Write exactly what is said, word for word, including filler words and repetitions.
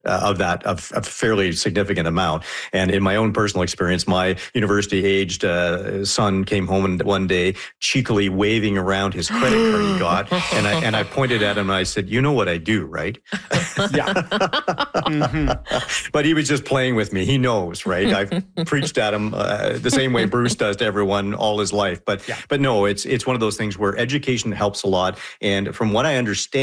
uh, of that, of a fairly significant amount. And in my own personal experience, my university-aged uh, son came home and one day cheekily waving around his credit card he got, and I and I pointed at him and I said, "You know what I do, right?" Yeah. mm-hmm. But he was just playing with me. He knows, right? I've preached at him uh, the same way Bruce does to everyone all his life. But yeah. but no, it's it's one of those things where education helps a lot. And from what I understand,